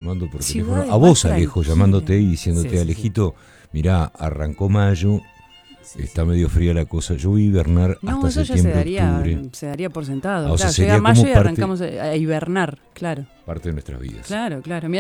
llamando por Ciudades teléfono, a vos, más Alejo, tranquilas. llamándote y diciéndote, Sí, sí, Alejito, mirá, arrancó mayo, está medio fría la cosa, yo voy a hibernar No, hasta eso ya septiembre, octubre. se daría por sentado. O sea, Claro, sería llega mayo como y arrancamos a hibernar, claro. parte de nuestras vidas. Claro, claro. Mirá